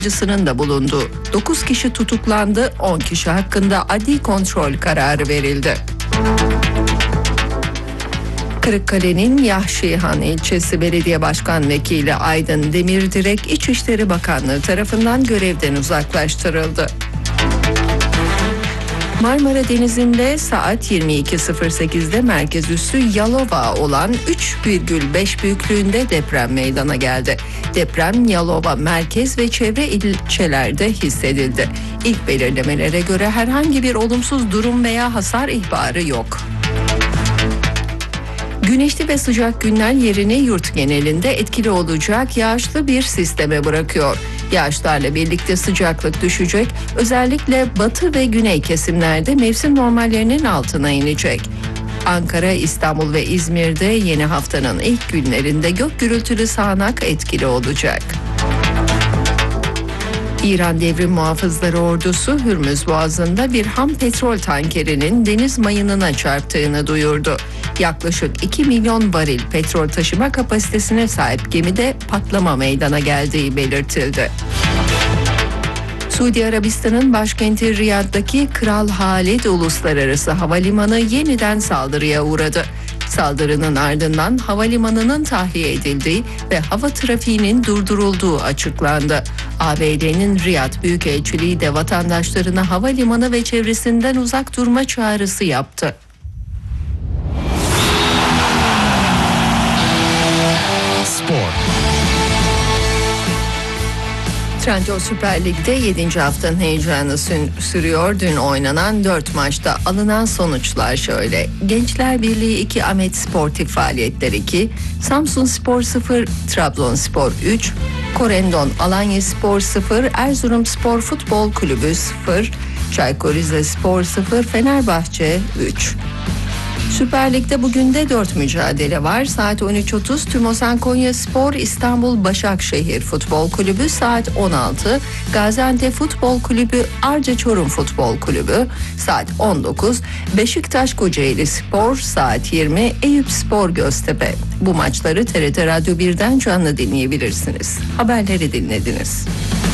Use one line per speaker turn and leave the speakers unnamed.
yardımcısının da bulunduğu 9 kişi tutuklandı, 10 kişi hakkında adli kontrol kararı verildi. Kırıkkale'nin Yahşihan ilçesi belediye başkan vekili Aydın Demirdirek İçişleri Bakanlığı tarafından görevden uzaklaştırıldı. Marmara Denizi'nde saat 22.08'de merkez üssü Yalova olan 3,5 büyüklüğünde deprem meydana geldi. Deprem Yalova merkez ve çevre ilçelerde hissedildi. İlk belirlemelere göre herhangi bir olumsuz durum veya hasar ihbarı yok. Güneşli ve sıcak günler yerini yurt genelinde etkili olacak yağışlı bir sisteme bırakıyor. Yağışlarla birlikte sıcaklık düşecek, özellikle batı ve güney kesimlerde mevsim normallerinin altına inecek. Ankara, İstanbul ve İzmir'de yeni haftanın ilk günlerinde gök gürültülü sağanak etkili olacak. İran Devrim Muhafızları Ordusu Hürmüz Boğazı'nda bir ham petrol tankerinin deniz mayınına çarptığını duyurdu. Yaklaşık 2 milyon varil petrol taşıma kapasitesine sahip gemide patlama meydana geldiği belirtildi. Suudi Arabistan'ın başkenti Riyad'daki Kral Halid Uluslararası Havalimanı yeniden saldırıya uğradı. Saldırının ardından havalimanının tahliye edildiği ve hava trafiğinin durdurulduğu açıklandı. ABD'nin Riyad Büyükelçiliği de vatandaşlarına havalimanı ve çevresinden uzak durma çağrısı yaptı.
Spor.
Trendyol Süper Lig'de 7. haftanın heyecanı sürüyor. Dün oynanan 4 maçta alınan sonuçlar şöyle. Gençler Birliği 2, Ahmet Sportif Faaliyetler 2, Samsunspor 0, Trabzonspor 3, Korendon Alanyaspor 0, Erzurumspor Futbol Kulübü 0, Çaykur Rizespor 0, Fenerbahçe 3. Süper Lig'de bugün de 4 mücadele var. Saat 13.30 Tümosan Konyaspor İstanbul Başakşehir Futbol Kulübü, saat 16 Gaziantep Futbol Kulübü Arca Çorum Futbol Kulübü, saat 19 Beşiktaş Kocaeli Spor, saat 20 Eyüpspor Göztepe. Bu maçları TRT Radyo 1'den canlı dinleyebilirsiniz. Haberleri dinlediniz.